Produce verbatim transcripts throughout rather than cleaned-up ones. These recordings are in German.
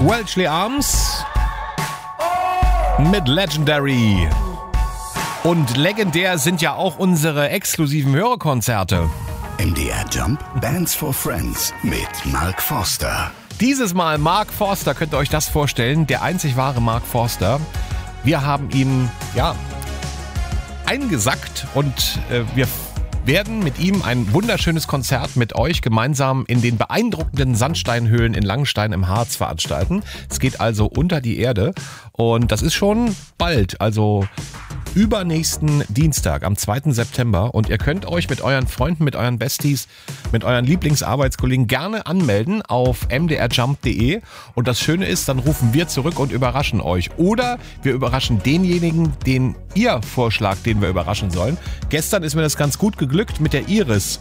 Welshly Arms mit Legendary. Und legendär sind ja auch unsere exklusiven Hörerkonzerte. M D R Jump Bands for Friends mit Mark Forster. Dieses Mal Mark Forster, könnt ihr euch das vorstellen? Der einzig wahre Mark Forster. Wir haben ihn, ja, eingesackt und äh, wir werden mit ihm ein wunderschönes Konzert mit euch gemeinsam in den beeindruckenden Sandsteinhöhlen in Langenstein im Harz veranstalten. Es geht also unter die Erde und das ist schon bald, also übernächsten Dienstag, am zweiten September. Und ihr könnt euch mit euren Freunden, mit euren Besties, mit euren Lieblingsarbeitskollegen gerne anmelden auf m d r jump punkt d e. Und das Schöne ist, dann rufen wir zurück und überraschen euch. Oder wir überraschen denjenigen, den ihr vorschlagt, den wir überraschen sollen. Gestern ist mir das ganz gut geglückt mit der Iris.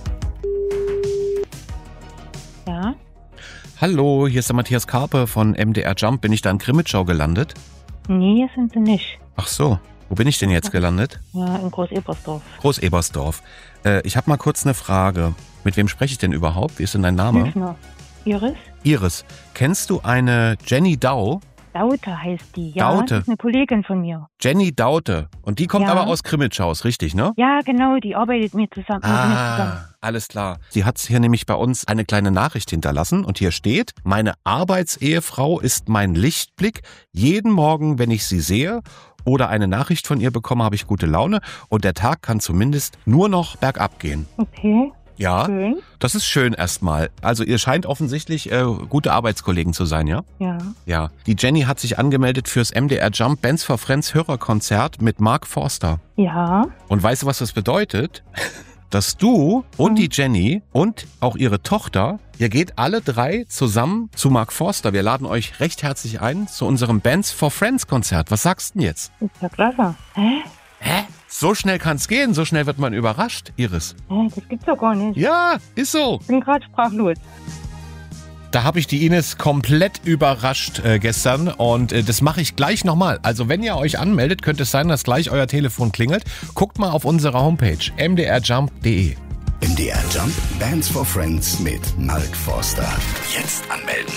Ja? Hallo, hier ist der Matthias Karpe von M D R Jump. Bin ich da in Krimitschau gelandet? Nee, hier sind sie nicht. Ach so. Wo bin ich denn jetzt gelandet? Ja, in Groß-Ebersdorf. Groß-Ebersdorf. Äh, ich habe mal kurz eine Frage. Mit wem spreche ich denn überhaupt? Wie ist denn dein Name? Hüfner. Iris? Iris. Kennst du eine Jenny Dau? Daute heißt die. Ja, Daute. das ist eine Kollegin von mir. Jenny Daute. Und die kommt Ja. aber aus Krimitschau, richtig, ne? Ja, genau, die arbeitet mit, zusammen, mit mir zusammen. Ah, alles klar. Sie hat hier nämlich bei uns eine kleine Nachricht hinterlassen und hier steht: Meine Arbeitsehefrau ist mein Lichtblick. Jeden Morgen, wenn ich sie sehe oder eine Nachricht von ihr bekomme, habe ich gute Laune und der Tag kann zumindest nur noch bergab gehen. Okay, Ja, schön. das ist schön erstmal. Also ihr scheint offensichtlich äh, gute Arbeitskollegen zu sein, ja? Ja. Ja. Die Jenny hat sich angemeldet fürs M D R Jump Bands for Friends Hörerkonzert mit Mark Forster. Ja. Und weißt du, was das bedeutet? Dass du und die Jenny und auch ihre Tochter, ihr geht alle drei zusammen zu Mark Forster. Wir laden euch recht herzlich ein zu unserem Bands for Friends Konzert. Was sagst du denn jetzt? Ist ja klasse. Hä? Hä? So schnell kann's gehen, so schnell wird man überrascht, Iris. Hä? Das gibt's doch gar nicht. Ja, ist so. Ich bin gerade sprachlos. Da habe ich die Ines komplett überrascht äh, gestern und äh, das mache ich gleich nochmal. Also wenn ihr euch anmeldet, könnte es sein, dass gleich euer Telefon klingelt. Guckt mal auf unserer Homepage m d r jump punkt d e. M D R Jump Bands for Friends mit Mark Forster. Jetzt anmelden.